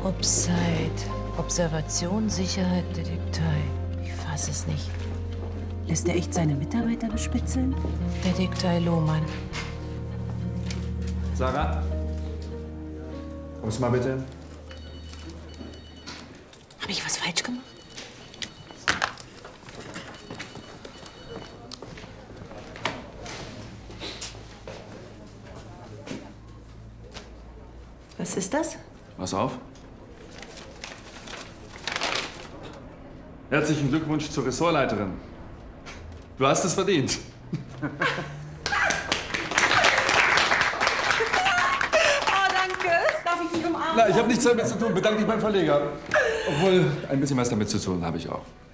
Obside. Observation, Sicherheit, Detektei. Ich fasse es nicht. Lässt er echt seine Mitarbeiter bespitzeln? Detektei Lohmann. Sarah? Kommst du mal bitte? Habe ich was falsch gemacht? Was ist das? Pass auf. Herzlichen Glückwunsch zur Ressortleiterin. Du hast es verdient. Oh, danke. Darf ich dich umarmen? Na, ich habe nichts damit zu tun. Bedanke dich beim Verleger. Obwohl, ein bisschen was damit zu tun habe ich auch.